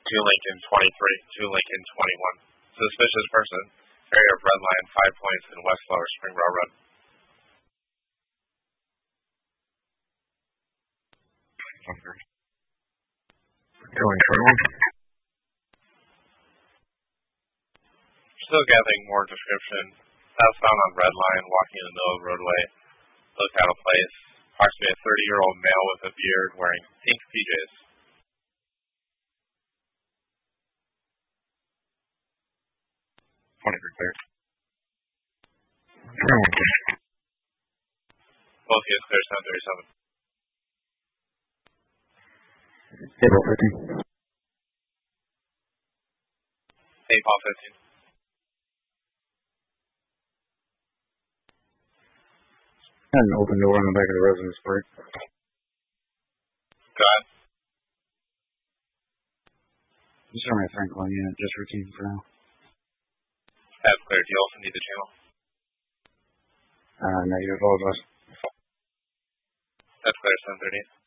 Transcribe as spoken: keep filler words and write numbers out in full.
two Lincoln twenty-three, two Lincoln twenty-one. Suspicious person. Area of Red Line, five points in West Lower Spring Railroad. Still gathering more description. Southbound on Red Line, walking in the middle of the roadway. Looked out of place. Approximately a thirty-year-old male with a beard wearing pink P Js. twenty-three clear. Both units clear, seven thirty-seven. Table fifteen. Saint Paul fifteen. Had an open door on the back of the residence break. Go ahead. Just show me a Franklin unit, just routine for now. That's clear. Do you also need the channel? Uh, negative, all of us. That's clear, seven thirty.